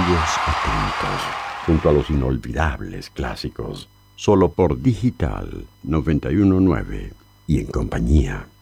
antiguos atentos, junto a los inolvidables clásicos, solo por Digital 919 y en compañía